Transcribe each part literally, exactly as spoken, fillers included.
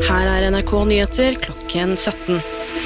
Her er N R K Nyheter klokken sytten.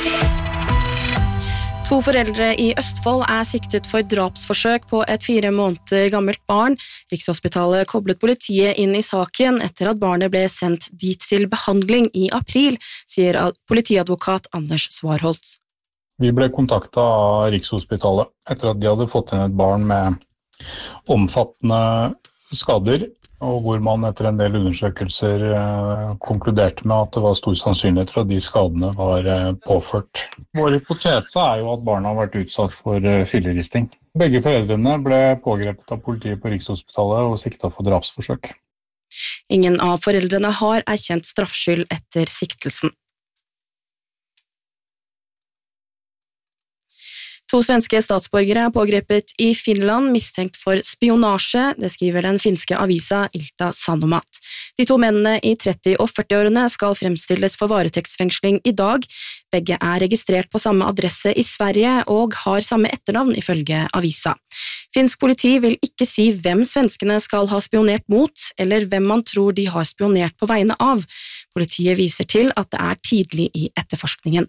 To foreldre i Østfold er siktet for drapsforsøk på et fire måneder gammelt barn. Rikshospitalet koblet politiet inn i saken etter at barnet ble sendt dit til behandling i april, sier politiadvokat Anders Svarholt. Vi ble kontaktet av Rikshospitalet etter at de hadde fått inn et barn med omfattende skader, og hvor man etter en del undersøkelser eh, konkluderte med at det var stor sannsynlighet for at de skadene var eh, påført. Vår hypotese er jo at barna har vært utsatt for eh, filleristing. Begge foreldrene ble pågrepet av politiet på Rikshospitalet og siktet for drapsforsøk. Ingen av foreldrene har erkjent straffskyld etter siktelsen. To svenske statsborgere er pågrepet i Finland mistenkt for spionasje, det skriver den finske avisa Ilta Sanomat. De to mennene i tretti- og førti-årene skal fremstilles for varetektsfengsling i dag. Begge er registrert på samme adresse i Sverige og har samme etternavn ifølge avisa. Finsk politi vil ikke si hvem svenskene skal ha spionert mot, eller hvem man tror de har spionert på vegne av. Politiet viser til at det er tidlig i etterforskningen.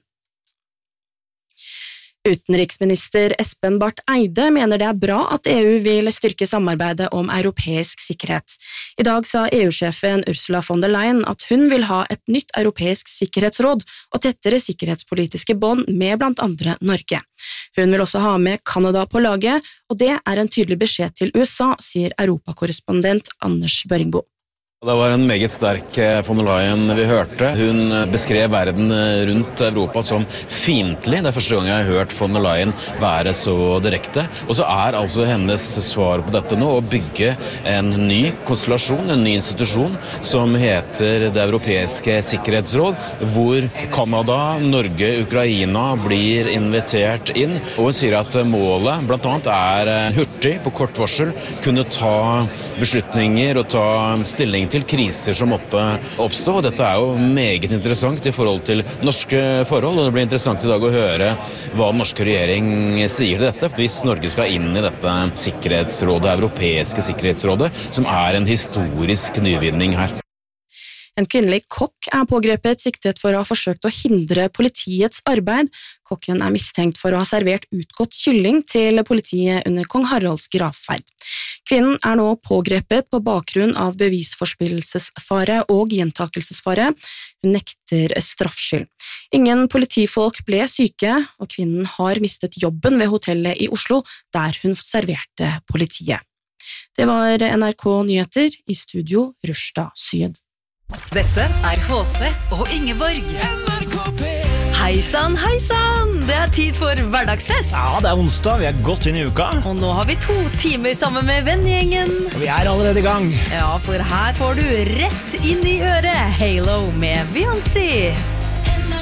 Utenriksminister Espen Barth Eide mener det er bra at E U vil styrke samarbeidet om europeisk sikkerhet. I dag sa E U-sjefen Ursula von der Leyen at hun vil ha et nytt europeisk sikkerhetsråd og tettere sikkerhetspolitiske bånd med blant andre Norge. Hun vil også ha med Kanada på laget, og det er en tydelig beskjed til U S A, sier europakorrespondent Anders Børingbo. Det var en meget sterk von der Leyen vi hørte. Hun beskrev verden rundt Europa som fiendtlig. Det er første gang jeg har hørt von der Leyen være så direkte. Og så er altså hennes svar på dette nå å bygge en ny konstellasjon, en ny institusjon, som heter Det europeiske sikkerhetsråd, hvor Kanada, Norge, Ukraina blir invitert inn. Og hun sier at målet blant annet er hurtig, på kort varsel, kunne ta beslutninger og ta stilling til til kriser som måtte oppstå. Dette er jo meget interessant i forhold til norske forhold, og det blir interessant i dag å høre hva den norske regjering sier til dette, hvis Norge skal inn i dette sikkerhetsrådet, europeiske sikkerhetsrådet, som er en historisk nyvinning her. En kvinnelig kokk er pågrepet siktet for å ha forsøkt å hindre politiets arbeid. Kokken er mistenkt for å ha servert utgått kylling til politiet under kong Haralds gravferd. Kvinnen er nå pågrepet på bakgrunn av bevisforspillelsesfare og gjentakelsesfare. Hun nekter straffskyld. Ingen politifolk ble syke, og kvinnen har mistet jobben ved hotellet i Oslo, der hun serverte politiet. Det var N R K Nyheter, i studio Rushda Syed. Dette er H C og Ingeborg. Heisan, heisan! Det er tid for hverdagsfest. Ja, det er onsdag, vi er godt inn i uka. Og nå har vi to timer sammen med vennegjengen. Og vi er allerede i gang. Ja, for her får du rett inn i øret Halo med Beyoncé.